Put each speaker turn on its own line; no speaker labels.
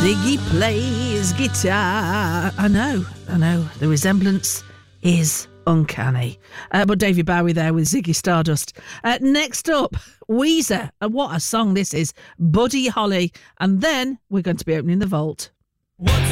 Ziggy plays guitar. I know. The resemblance is uncanny. But David Bowie there with Ziggy Stardust. Next up, Weezer. And what a song this is. Buddy Holly. And then we're going to be opening the vault.